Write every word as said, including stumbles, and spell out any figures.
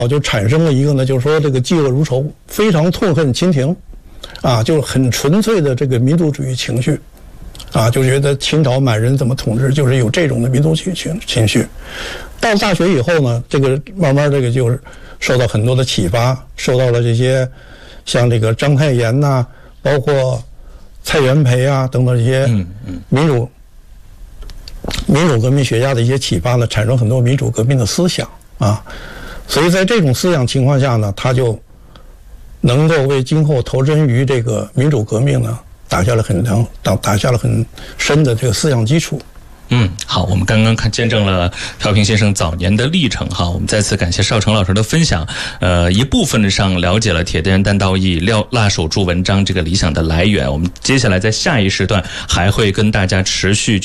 就产生了一个呢，就是说这个嫉恶如仇，非常痛恨清廷，啊，就是很纯粹的这个民族主义情绪，啊，就觉得清朝满人怎么统治，就是有这种的民族情情情绪。到大学以后呢，这个慢慢这个就是受到很多的启发，受到了这些像这个章太炎呐、啊，包括蔡元培啊等等这些民主。民主革命学家的一些启发呢，产生很多民主革命的思想啊，所以在这种思想情况下呢，他就能够为今后投身于这个民主革命呢，打下了很良打打下了很深的这个思想基础。 嗯，好，我们刚刚看见证了朴平先生早年的历程哈，我们再次感谢邵成老师的分享，呃，一部分上了解了铁店单刀义廖辣手著文章这个理想的来源，我们接下来在下一时段还会跟大家持续